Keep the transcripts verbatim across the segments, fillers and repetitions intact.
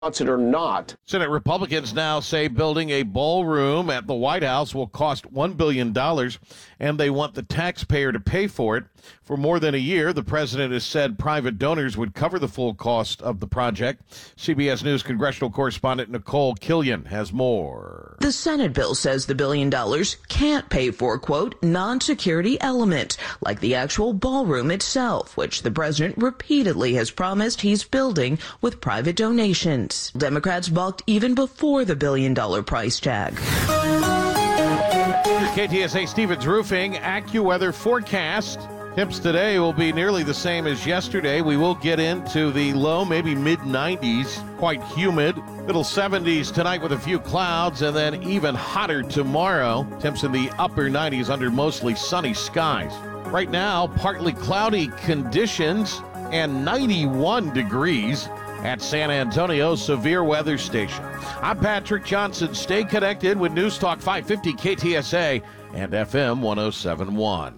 wants it or not. Senate Republicans now say building a ballroom at the White House will cost one billion dollars, and they want the taxpayer to pay for it. For more than a year, the president has said private donors would cover the full cost of the project. C B S News congressional correspondent Nicole Killian has more. The Senate bill says the billion dollars can't pay for, quote, non-security element, like the actual ballroom itself, which the president repeatedly has promised he's building with private donations. Democrats balked even before the billion-dollar price tag. K T S A Stevens Roofing AccuWeather forecast. Temps today will be nearly the same as yesterday. We will get into the low, maybe mid nineties, quite humid. Middle seventies tonight with a few clouds, and then even hotter tomorrow. Temps in the upper nineties under mostly sunny skies. Right now, partly cloudy conditions and ninety-one degrees at San Antonio Severe Weather Station. I'm Patrick Johnson. Stay connected with News Talk five fifty K T S A and F M one oh seven point one.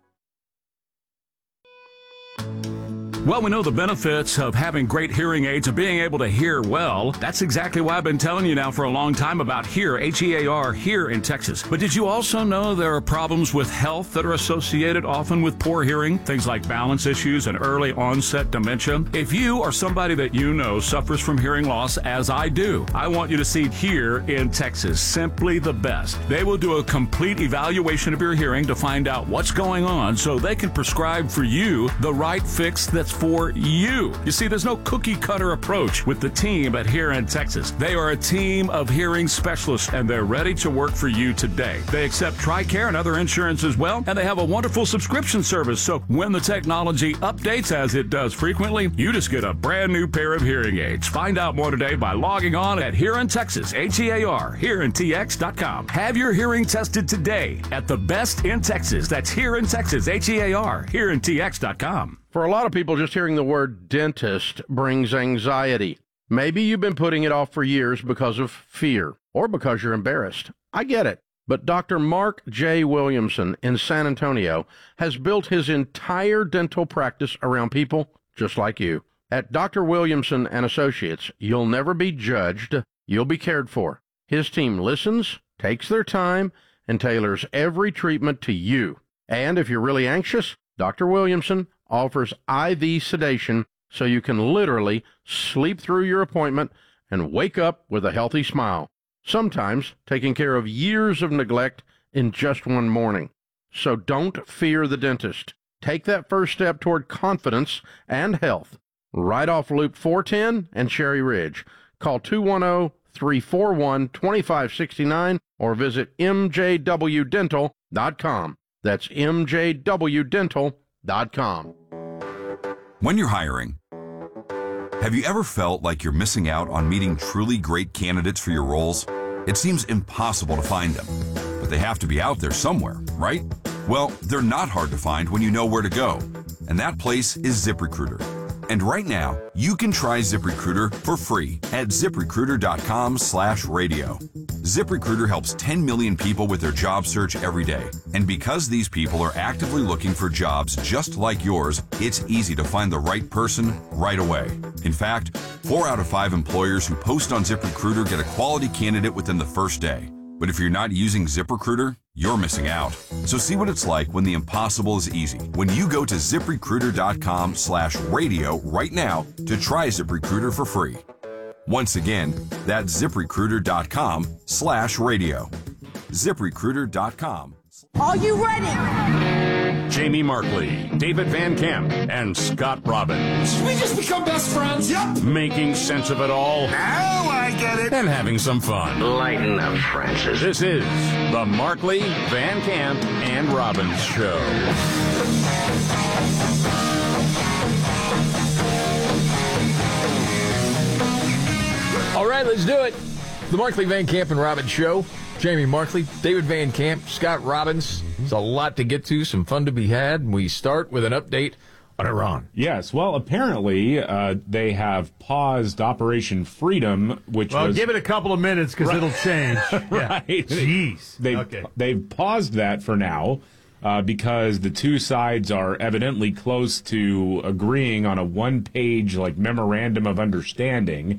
Well, we know the benefits of having great hearing aids and being able to hear well. That's exactly why I've been telling you now for a long time about Hear, H E A R, here in Texas. But did you also know there are problems with health that are associated often with poor hearing? Things like balance issues and early onset dementia. If you or somebody that you know suffers from hearing loss, as I do, I want you to see Hear in Texas. Simply the best. They will do a complete evaluation of your hearing to find out what's going on so they can prescribe for you the right fix that's for you. You see, there's no cookie cutter approach with the team at Hear in Texas. They are a team of hearing specialists, and they're ready to work for you today. They accept TRICARE and other insurance as well, and they have a wonderful subscription service. So when the technology updates, as it does frequently, you just get a brand new pair of hearing aids. Find out more today by logging on at Hear in Texas, H E A R, here in T X dot com. Have your hearing tested today at the best in Texas. That's Hear in Texas, H E A R, here in T X dot com. For a lot of people, just hearing the word dentist brings anxiety. Maybe you've been putting it off for years because of fear or because you're embarrassed. I get it. But Doctor Mark J. Williamson in San Antonio has built his entire dental practice around people just like you. At Doctor Williamson and Associates, you'll never be judged. You'll be cared for. His team listens, takes their time, and tailors every treatment to you. And if you're really anxious, Doctor Williamson offers I V sedation so you can literally sleep through your appointment and wake up with a healthy smile. Sometimes taking care of years of neglect in just one morning. So don't fear the dentist. Take that first step toward confidence and health. Right off Loop four ten and Cherry Ridge. Call two one zero, three four one, two five six nine or visit M J W dental dot com. That's M J W dental dot com. When you're hiring, have you ever felt like you're missing out on meeting truly great candidates for your roles? It seems impossible to find them, but they have to be out there somewhere, right? Well, they're not hard to find when you know where to go, and that place is ZipRecruiter. And right now, you can try ZipRecruiter for free at ZipRecruiter dot com slash radio. ZipRecruiter helps ten million people with their job search every day. And because these people are actively looking for jobs just like yours, it's easy to find the right person right away. In fact, four out of five employers who post on ZipRecruiter get a quality candidate within the first day. But if you're not using ZipRecruiter, you're missing out. So see what it's like when the impossible is easy. When you go to ZipRecruiter dot com slash radio right now to try ZipRecruiter for free. Once again, that's ZipRecruiter dot com slash radio. ZipRecruiter dot com. Are you ready? Jamie Markley, David Van Camp, and Scott Robbins. Did we just become best friends? Yep. Making sense of it all. Now I get it. And having some fun. Lighten up, Francis. This is the Markley, Van Camp, and Robbins Show. All right, let's do it. The Markley, Van Camp, and Robbins Show. Jamie Markley, David Van Camp, Scott Robbins. There's a lot to get to, some fun to be had. We start with an update on Iran. Yes, well, apparently uh, they have paused Operation Freedom, which well, was... Well, give it a couple of minutes because right. it'll change. Right. Yeah. Jeez. They've, okay. they've paused that for now uh, because the two sides are evidently close to agreeing on a one-page like memorandum of understanding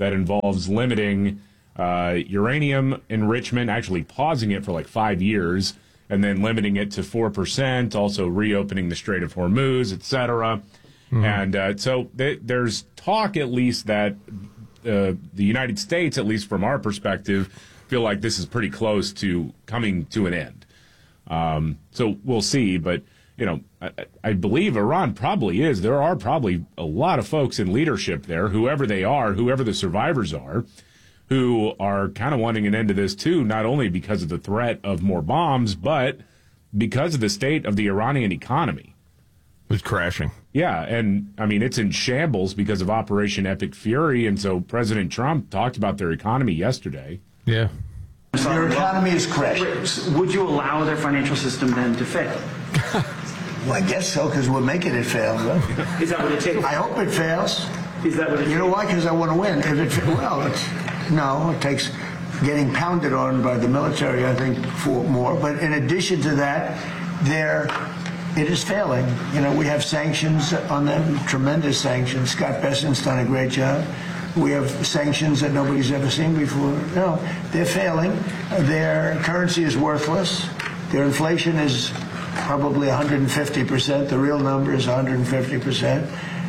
that involves limiting uh, uranium enrichment, actually pausing it for like five years, and then limiting it to four percent, also reopening the Strait of Hormuz, et cetera. Mm-hmm. And uh, so th- there's talk, at least, that uh, the United States, at least from our perspective, feel like this is pretty close to coming to an end. Um, so we'll see. But, you know, I, I believe Iran probably is. There are probably a lot of folks in leadership there, whoever they are, whoever the survivors are, who are kind of wanting an end to this, too, not only because of the threat of more bombs, but because of the state of the Iranian economy. It's crashing. Yeah, and, I mean, it's in shambles because of Operation Epic Fury, and so President Trump talked about their economy yesterday. Yeah. Their economy is crashing. Would you allow their financial system then to fail? Well, I guess so, because we're making it fail. Is that what it takes? I hope it fails. Is that what it takes? You know why? Because I want to win. If it well, it's, no, it takes getting pounded on by the military, I think, for more. But in addition to that, there, it is failing. You know, we have sanctions on them, tremendous sanctions. Scott Bessent's done a great job. We have sanctions that nobody's ever seen before. No, they're failing. Their currency is worthless. Their inflation is probably one hundred fifty percent. The real number is one hundred fifty percent.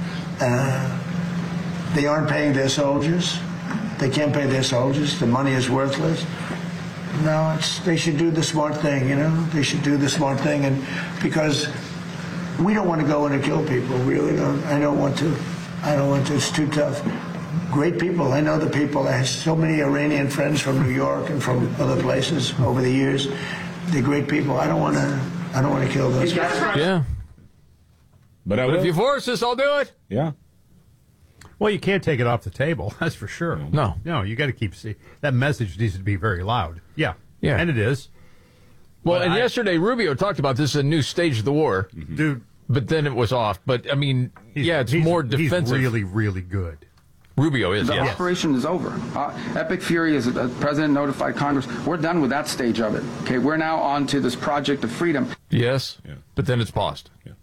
Uh, they aren't paying their soldiers. They can't pay their soldiers. The money is worthless. No, it's, they should do the smart thing, you know? They should do the smart thing, and because we don't want to go in and kill people. We really don't. I don't want to. I don't want to. It's too tough. Great people. I know the people. I have so many Iranian friends from New York and from other places over the years. They're great people. I don't want to. I don't want to kill those guys. Yeah. But, I but will. if you force us, I'll do it. Yeah. Well, you can't take it off the table. That's for sure. No. No, you got to keep see that message needs to be very loud. Yeah. Yeah. And it is. Well, But and I- yesterday Rubio talked about this as a new stage of the war. Mm-hmm. Dude, But then it was off. But, I mean, he's- yeah, it's he's- more defensive. He's really, really good. Rubio is, The yes. operation is over. Uh, Epic Fury, as the president notified Congress, we're done with that stage of it. Okay, we're now on to this project of freedom. Yes, Yeah. but then it's paused. Yeah.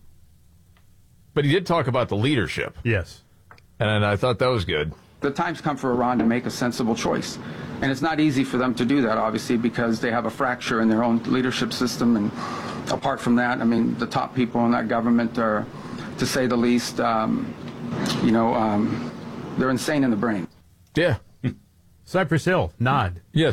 But he did talk about the leadership, Yes. and I thought that was good. The time's come for Iran to make a sensible choice. And it's not easy for them to do that, obviously, because they have a fracture in their own leadership system. And apart from that, I mean, the top people in that government are, to say the least, um, you know, um, they're insane in the brain. Yeah. Cypress Hill, nod. Yes.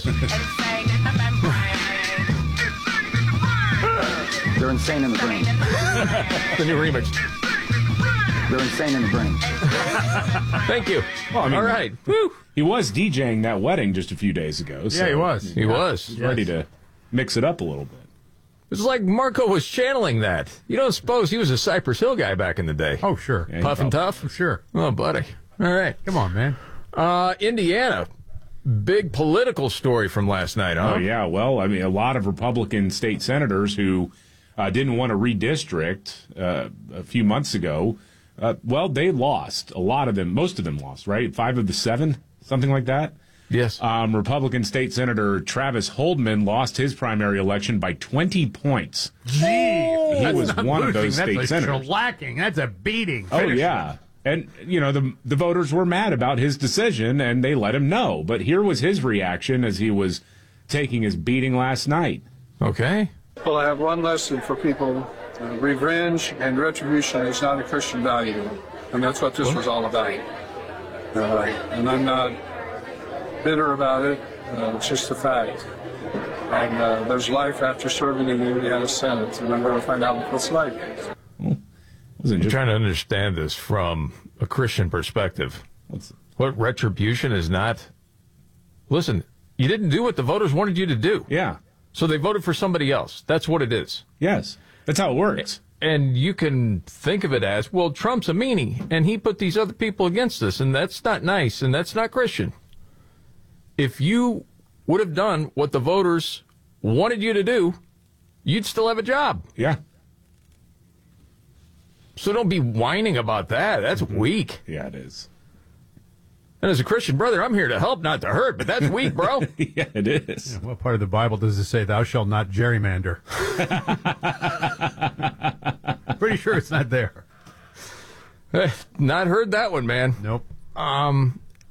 They're insane in the brain. The new remix. They're insane in the brain. Thank you. Well, I mean, All right. Woo. He was DJing that wedding just a few days ago. So Yeah, he was. He was. he's ready to mix it up a little bit. It was like Marco was channeling that. You don't suppose he was a Cypress Hill guy back in the day? Oh, sure. Yeah, he Puff and probably- tough? Sure. Oh, buddy. All right. Come on, man. Uh, Indiana. Big political story from last night, huh? Oh, yeah. Well, I mean, a lot of Republican state senators who uh, didn't want to redistrict uh, a few months ago, uh, well, they lost. A lot of them, most of them lost, right? Five of the seven, something like that. Yes. Um, Republican State Senator Travis Holdman lost his primary election by twenty points. Gee, He that's was not one of losing. those That's state a senators. shellacking. That's a beating. Oh, Finish yeah. it. And, you know, the the voters were mad about his decision, and they let him know. But here was his reaction as he was taking his beating last night. Okay. Well, I have one lesson for people. Uh, revenge and retribution is not a Christian value. And that's what this was all about. Uh, and I'm not bitter about it. Uh, it's just a fact. And uh, there's life after serving in the Indiana Senate, and I'm going to find out what it's like. Wasn't I'm just, trying to understand this from a Christian perspective. what's- What retribution is not? Listen, you didn't do what the voters wanted you to do. yeah. So they voted for somebody else. That's what it is. Yes. That's how it works. And you can think of it as, well, Trump's a meanie, and he put these other people against us, and that's not nice, and that's not Christian. If you would have done what the voters wanted you to do, you'd still have a job. Yeah. So don't be whining about that. That's weak. Yeah, it is. And as a Christian brother, I'm here to help, not to hurt, but that's weak, bro. Yeah, it is. Yeah, what part of the Bible does it say, thou shalt not gerrymander? Pretty sure it's not there. Eh, not heard that one, man. Nope. Um,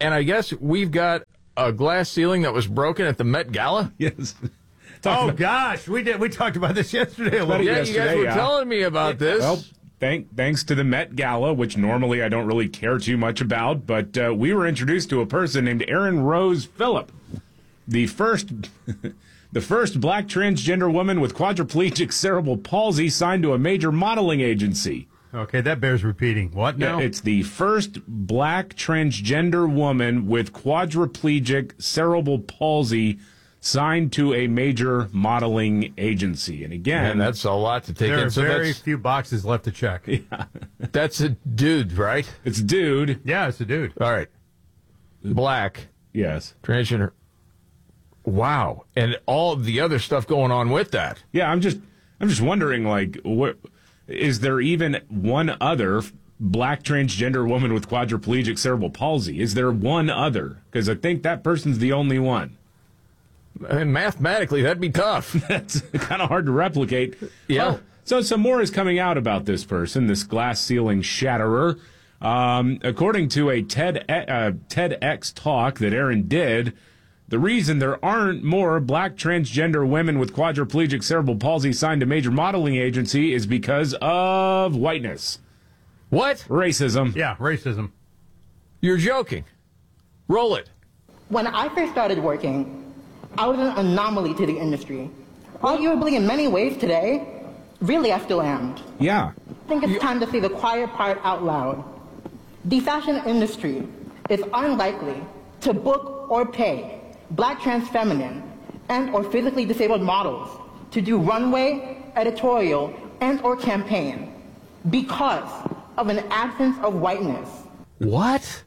and I guess we've got a glass ceiling that was broken at the Met Gala. Yes. Oh gosh, we did. We talked about this yesterday. A Yeah, little. you guys yesterday, were yeah. telling me about this. Well, thank, thanks to the Met Gala, which normally I don't really care too much about, but uh, we were introduced to a person named Erin Rose Phillip, the first, the first black transgender woman with quadriplegic cerebral palsy signed to a major modeling agency. Okay, that bears repeating. What now? Yeah, it's the first black transgender woman with quadriplegic cerebral palsy signed to a major modeling agency. And again, Man, that's a lot to take there in. are So very that's, few boxes left to check. yeah, that's a dude, right? it's dude. Yeah, it's a dude. All right. Black, Yes. transgender. Wow. And all the other stuff going on with that. Yeah, I'm just I'm just wondering, like, what is there even one other black transgender woman with quadriplegic cerebral palsy? Is there one other? Because I think that person's the only one. And mathematically, that'd be tough. That's kind of hard to replicate. Yeah. Well, so some more is coming out about this person, this glass ceiling shatterer. Um, according to a TED uh, TEDx talk that Aaron did, the reason there aren't more black transgender women with quadriplegic cerebral palsy signed to major modeling agency is because of whiteness. What? Racism. Yeah, racism. You're joking. Roll it. When I first started working, I was an anomaly to the industry. Arguably, in many ways today, really I still am. Yeah. I think it's time to say the quiet part out loud. The fashion industry is unlikely to book or pay black trans feminine and or physically disabled models to do runway, editorial, and or campaign because of an absence of whiteness. What?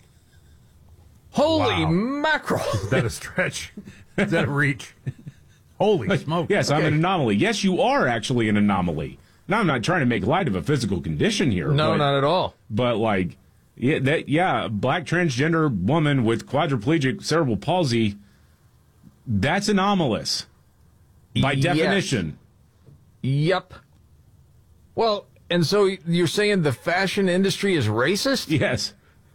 Holy Wow. mackerel. Is that a stretch? Is that a reach? Holy smoke. Yes, I'm Okay. an anomaly. Yes, you are actually an anomaly. Now, I'm not trying to make light of a physical condition here. No, but, not at all. But, like, yeah, that, yeah, a black transgender woman with quadriplegic cerebral palsy, that's anomalous by Yes. definition. Yep. Well, and so you're saying the fashion industry is racist? Yes.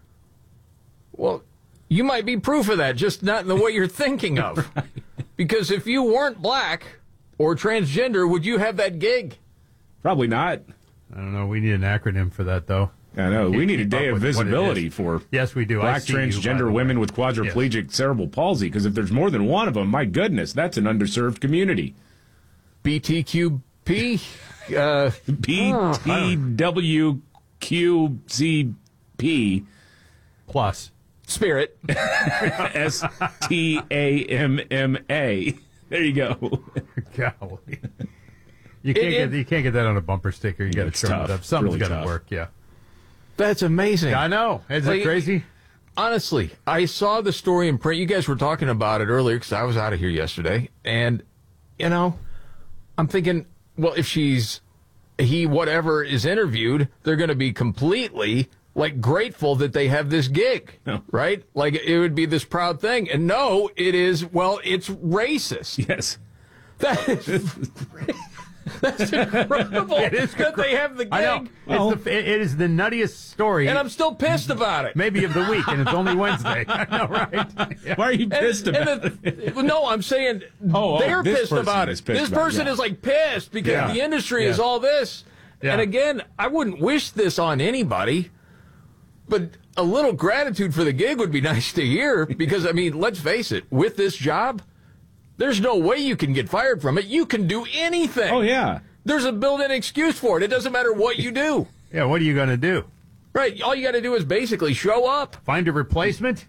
Well, you might be proof of that, just not in the way you're thinking of. Right. Because if you weren't black or transgender, would you have that gig? Probably not. I don't know. We need an acronym for that, though. I know. We need a Keep day up of with what it visibility is. for Yes, we do. I black see you, by the transgender way. women with quadriplegic cerebral palsy, because if there's more than one of them, my goodness, that's an underserved community. B T Q P? Uh, B T W Q C P. Plus. Spirit. S T A M M A. There you go. Golly. You can't, It- get, it- you can't get that on a bumper sticker. You got to It's trim tough. it up. It's Something's really got to tough. work, yeah. That's amazing. I know. Is that Like, crazy? Honestly, I saw the story in print. You guys were talking about it earlier because I was out of here yesterday. And, you know, I'm thinking, well, if she's, he, whatever is interviewed, they're going to be completely, like, grateful that they have this gig, No. right? Like, it would be this proud thing. And no, it is, well, it's racist. Yes. That is, that's incredible It is that they have the gig. I know. Well- it's the, it it is the nuttiest story. And I'm still pissed about it. maybe of the week, and it's only Wednesday. I know, right? Yeah. Why are you And- pissed and about the- it? No, I'm saying Oh, oh, they're this pissed person about it. is pissed this about it, person yeah. is like pissed because Yeah. the industry is Yeah. all this. Yeah. And again, I wouldn't wish this on anybody, but a little gratitude for the gig would be nice to hear because, I mean, let's face it, with this job, there's no way you can get fired from it. You can do anything. Oh, yeah. There's a built-in excuse for it. It doesn't matter what you do. Yeah, what are you going to do? Right. All you got to do is basically show up. Find a replacement?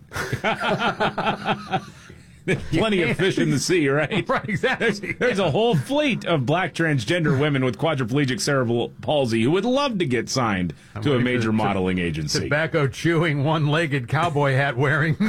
Plenty of fish in the sea, right? Right, exactly. There's, there's a whole fleet of black transgender women with quadriplegic cerebral palsy who would love to get signed to a waiting major for the- modeling agency. Tobacco chewing, one legged cowboy hat wearing.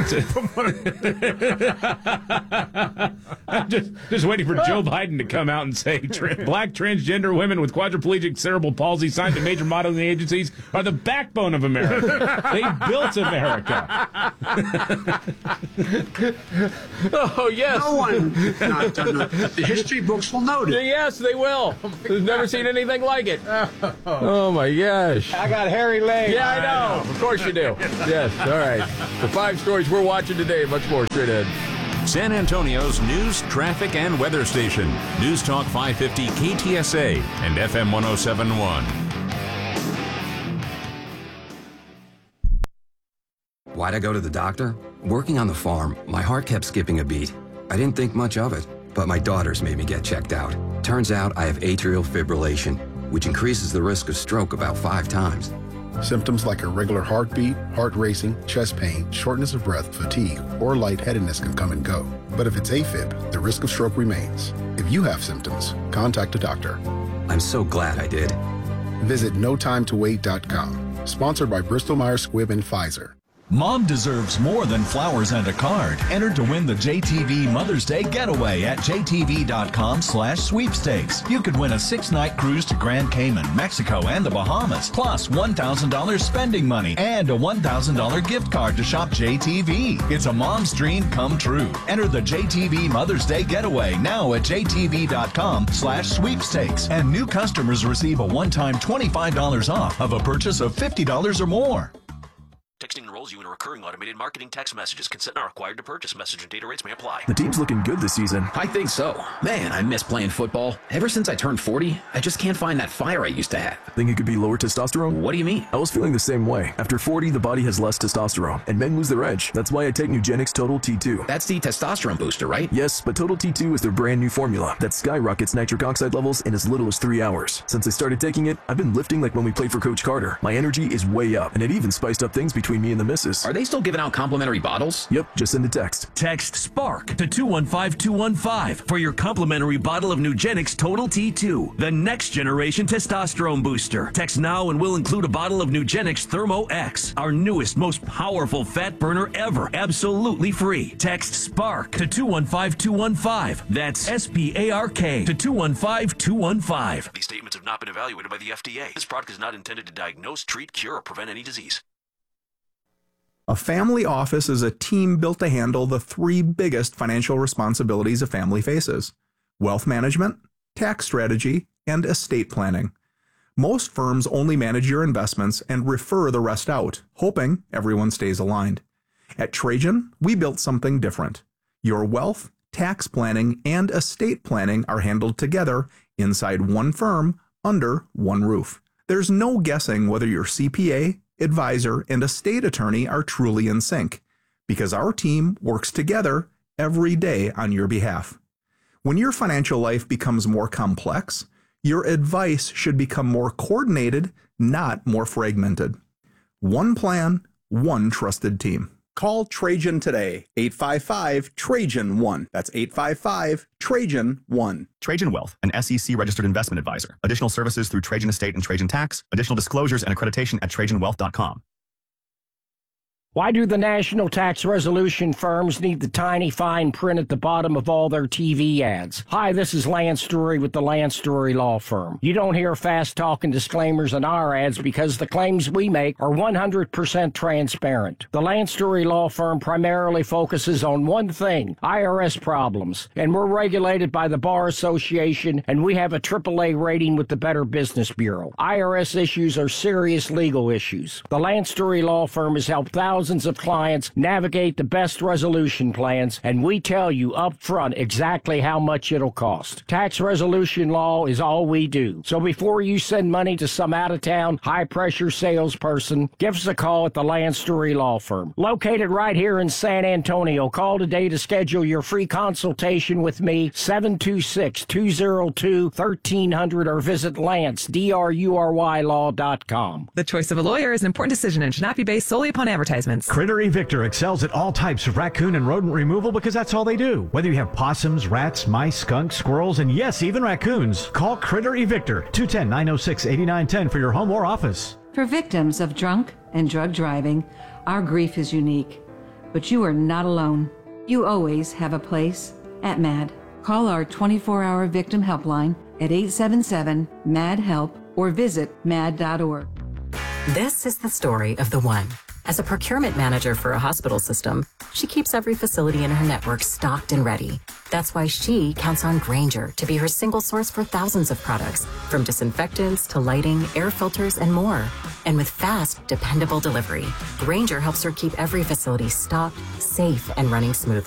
just, just waiting for Joe Biden to come out and say tra- black transgender women with quadriplegic cerebral palsy signed to major modeling agencies are the backbone of America. They built America. Oh, yes. No one has not done that. The history books will note it. Yes, they will. I've never seen anything like it. Oh, my gosh. I got hairy legs. Yeah, I know. Of course you do. Yes, all right. The five stories we're watching today, much more straight ahead. San Antonio's news, traffic, and weather station. News Talk five fifty K T S A and F M one oh seven point one. Why'd I go to the doctor? Working on the farm, my heart kept skipping a beat. I didn't think much of it, but my daughters made me get checked out. Turns out I have atrial fibrillation, which increases the risk of stroke about five times. Symptoms like irregular heartbeat, heart racing, chest pain, shortness of breath, fatigue, or lightheadedness can come and go. But if it's AFib, the risk of stroke remains. If you have symptoms, contact a doctor. I'm so glad I did. Visit no time to wait dot com. Sponsored by Bristol Myers Squibb and Pfizer. Mom deserves more than flowers and a card. Enter to win the J T V Mother's Day Getaway at J T V dot com slash sweepstakes. You could win a six-night cruise to Grand Cayman, Mexico, and the Bahamas, plus one thousand dollars spending money and a one thousand dollars gift card to shop J T V. It's a mom's dream come true. Enter the J T V Mother's Day Getaway now at J T V dot com slash sweepstakes. And new customers receive a one-time twenty-five dollars off of a purchase of fifty dollars or more. Texting enrolls you in recurring automated marketing text messages. Consent not required to purchase. Message and data rates may apply. The team's looking good this season. I think so. Man, I miss playing football. Ever since I turned forty, I just can't find that fire I used to have. Think it could be lower testosterone? What do you mean? I was feeling the same way. After forty, the body has less testosterone, and men lose their edge. That's why I take Nugenix Total T two. That's the testosterone booster, right? Yes, but Total T two is their brand new formula that skyrockets nitric oxide levels in as little as three hours. Since I started taking it, I've been lifting like when we played for Coach Carter. My energy is way up, and it even spiced up things between me and the missus. Are they still giving out complimentary bottles? Yep, just send a text. Text SPARK to two one five two one five for your complimentary bottle of Nugenix Total T two, the next generation testosterone booster. Text now and we'll include a bottle of Nugenix Thermo X, our newest, most powerful fat burner ever, absolutely free. Text SPARK to two one five two one five. That's S P A R K to two one five two one five. These statements have not been evaluated by the F D A. This product is not intended to diagnose, treat, cure, or prevent any disease. A family office is a team built to handle the three biggest financial responsibilities a family faces: wealth management, tax strategy, and estate planning. Most firms only manage your investments and refer the rest out, hoping everyone stays aligned. At Trajan, we built something different. Your wealth, tax planning, and estate planning are handled together inside one firm under one roof. There's no guessing whether your C P A, advisor, and estate attorney are truly in sync, because our team works together every day on your behalf. When your financial life becomes more complex, your advice should become more coordinated, not more fragmented. One plan, one trusted team. Call Trajan today, eight five five, Trajan one. That's eight five five, Trajan one. Trajan Wealth, an S E C-registered investment advisor. Additional services through Trajan Estate and Trajan Tax. Additional disclosures and accreditation at trajan wealth dot com. Why do the national tax resolution firms need the tiny fine print at the bottom of all their T V ads? Hi, this is Lance Drury with the Lance Drury Law Firm. You don't hear fast-talking disclaimers in our ads because the claims we make are one hundred percent transparent. The Lance Drury Law Firm primarily focuses on one thing: I R S problems. And we're regulated by the Bar Association, and we have a triple A rating with the Better Business Bureau. I R S issues are serious legal issues. The Lance Drury Law Firm has helped thousands of clients navigate the best resolution plans, and we tell you up front exactly how much it'll cost. Tax resolution law is all we do. So before you send money to some out-of-town, high-pressure salesperson, give us a call at the Lance Drury Law Firm. Located right here in San Antonio. Call today to schedule your free consultation with me, seven two six, two zero two, one three zero zero, or visit Lance, D R U R Y law dot com. The choice of a lawyer is an important decision and should not be based solely upon advertisements. Critter Evictor excels at all types of raccoon and rodent removal because that's all they do. Whether you have possums, rats, mice, skunks, squirrels, and yes, even raccoons, call Critter Evictor, two one zero, nine oh six, eight nine one zero for your home or office. For victims of drunk and drug driving, our grief is unique. But you are not alone. You always have a place at MAD. Call our twenty-four hour victim helpline at eight seven seven, M A D, HELP or visit mad dot org. This is the story of the one. As a procurement manager for a hospital system, she keeps every facility in her network stocked and ready. That's why she counts on Grainger to be her single source for thousands of products, from disinfectants to lighting, air filters, and more. And with fast, dependable delivery, Grainger helps her keep every facility stocked, safe, and running smoothly.